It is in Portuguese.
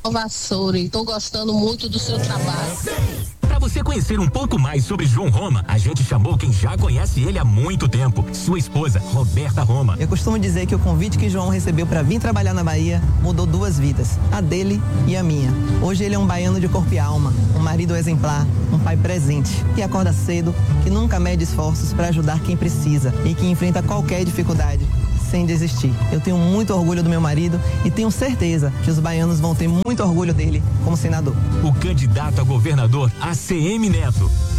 Vassouri, estou gostando muito do seu trabalho. Para você conhecer um pouco mais sobre João Roma, a gente chamou quem já conhece ele há muito tempo, sua esposa, Roberta Roma. Eu costumo dizer que o convite que João recebeu para vir trabalhar na Bahia mudou duas vidas, a dele e a minha. Hoje ele é um baiano de corpo e alma, um marido exemplar, um pai presente, que acorda cedo, que nunca mede esforços para ajudar quem precisa e que enfrenta qualquer dificuldade sem desistir. Eu tenho muito orgulho do meu marido e tenho certeza que os baianos vão ter muito orgulho dele como senador. O candidato a governador, ACM Neto.